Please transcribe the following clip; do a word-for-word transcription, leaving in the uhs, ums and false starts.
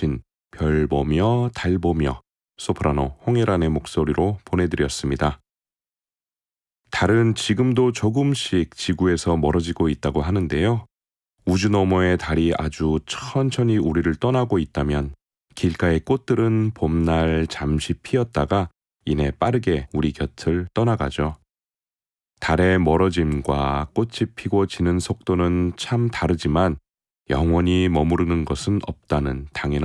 묻힌 별 보며 달 보며 소프라노 홍혜란의 목소리로 보내드렸습니다. 달은 지금도 조금씩 지구에서 멀어지고 있다고 하는데요. 우주 너머의 달이 아주 천천히 우리를 떠나고 있다면 길가의 꽃들은 봄날 잠시 피었다가 이내 빠르게 우리 곁을 떠나가죠. 달의 멀어짐과 꽃이 피고 지는 속도는 참 다르지만 영원히 머무르는 것은 없다는 당연한